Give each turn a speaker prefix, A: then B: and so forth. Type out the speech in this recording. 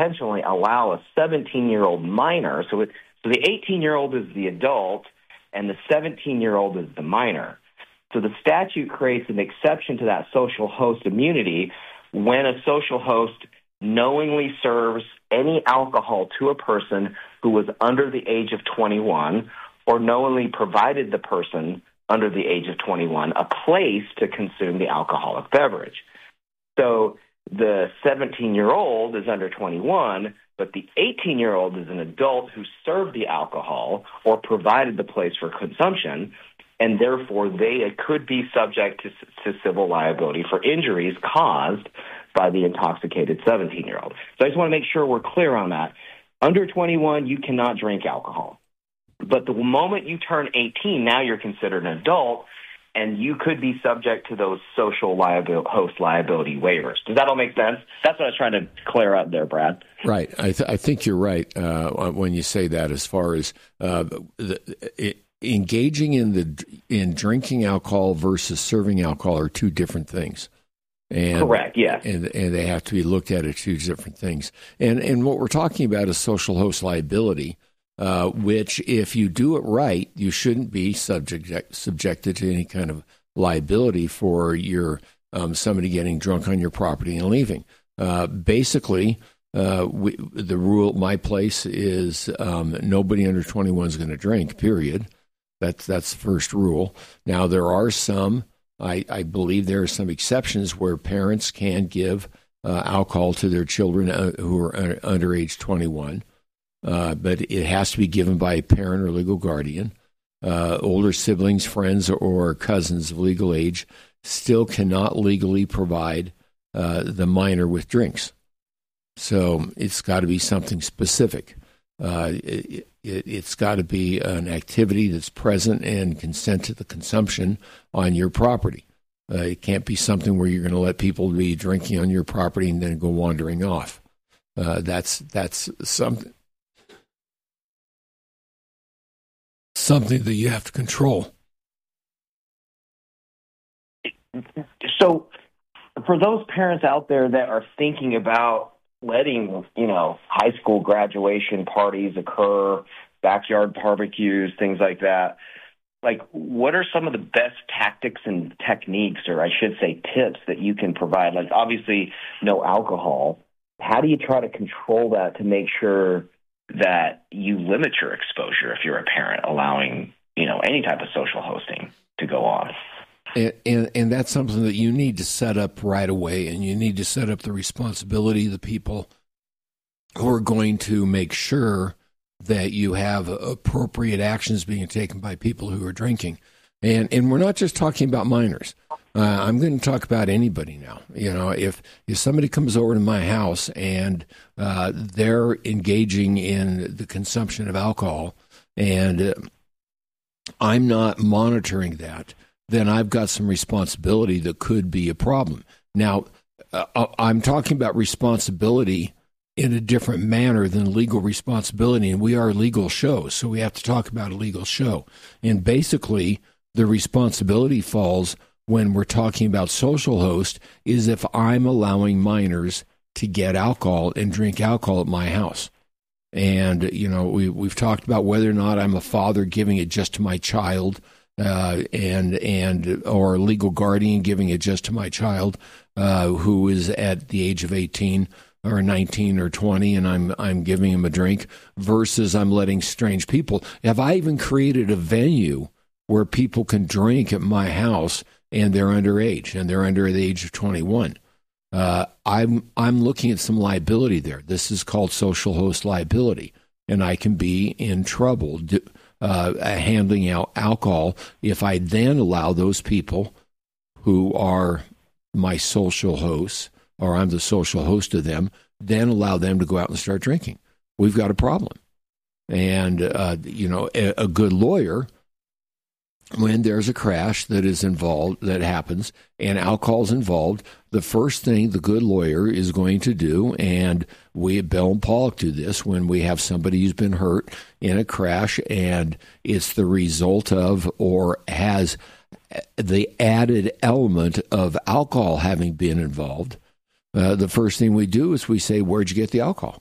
A: intentionally allow a 17-year-old minor, so the 18-year-old is the adult and the 17-year-old is the minor. So the statute creates an exception to that social host immunity when a social host knowingly serves any alcohol to a person who was under the age of 21 or knowingly provided the person under the age of 21 a place to consume the alcoholic beverage. So the 17-year-old is under 21, but the 18-year-old is an adult who served the alcohol or provided the place for consumption, and therefore they could be subject to civil liability for injuries caused by the intoxicated 17-year-old. So I just want to make sure we're clear on that. Under 21, you cannot drink alcohol. But the moment you turn 18, now you're considered an adult, and you could be subject to those social host liability waivers. Does that all make sense? That's what I was trying to clear up there, Brad.
B: Right. I think you're right when you say that, as far as engaging in drinking alcohol versus serving alcohol are two different things. And,
A: correct, yes.
B: And they have to be looked at as two different things. And what we're talking about is social host liability, which, if you do it right, you shouldn't be subjected to any kind of liability for your somebody getting drunk on your property and leaving. Basically, the rule at my place is nobody under 21 is going to drink, period. That's the first rule. Now, there are some, I believe there are some exceptions where parents can give alcohol to their children who are under age 21. But it has to be given by a parent or legal guardian. Older siblings, friends, or cousins of legal age still cannot legally provide the minor with drinks. So it's got to be something specific. It's got to be an activity that's present and consent to the consumption on your property. It can't be something where you're going to let people be drinking on your property and then go wandering off. That's something that you have to control.
A: So for those parents out there that are thinking about letting, high school graduation parties occur, backyard barbecues, things like that, what are some of the best tactics and techniques, or I should say tips, that you can provide? Obviously, no alcohol. How do you try to control that to make sure that you limit your exposure if you're a parent, allowing, any type of social hosting to go on?
B: And that's something that you need to set up right away, and you need to set up the responsibility of the people who are going to make sure that you have appropriate actions being taken by people who are drinking. And we're not just talking about minors. I'm going to talk about anybody now. If somebody comes over to my house and they're engaging in the consumption of alcohol and I'm not monitoring that, then I've got some responsibility that could be a problem. Now, I'm talking about responsibility in a different manner than legal responsibility, and we are a legal show, so we have to talk about a legal show. And basically, the responsibility falls when we're talking about social host is if I'm allowing minors to get alcohol and drink alcohol at my house. And, we've talked about whether or not I'm a father giving it just to my child, or a legal guardian giving it just to my child who is at the age of 18 or 19 or 20, and I'm giving him a drink, versus I'm letting strange people. Have I even created a venue where people can drink at my house and they're underage and they're under the age of 21? I'm looking at some liability there. This is called social host liability, and I can be in trouble handling out alcohol if I then allow those people who are my social hosts, or I'm the social host of them, then allow them to go out and start drinking. We've got a problem. And, a good lawyer, when there's a crash that is involved, that happens, and alcohol's involved, the first thing the good lawyer is going to do, and we at Bell and Pollock do this when we have somebody who's been hurt in a crash and it's the result of or has the added element of alcohol having been involved, the first thing we do is we say, where'd you get the alcohol?